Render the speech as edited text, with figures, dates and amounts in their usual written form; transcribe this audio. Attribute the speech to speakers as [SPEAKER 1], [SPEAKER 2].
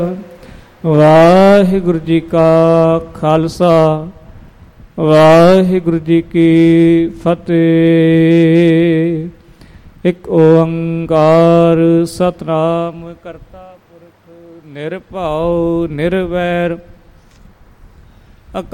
[SPEAKER 1] ਵਾਹਿਗੁਰੂ ਜੀ ਕਾ ਖਾਲਸਾ, ਵਾਹਿਗੁਰੂ ਜੀ ਕੀ ਫਤਿਹ। ਇੱਕ ਓੰਕਾਰ ਸਤਿਨਾਮ ਕਰਤਾ ਪੁਰਖ ਨਿਰਭਉ ਨਿਰਵੈਰ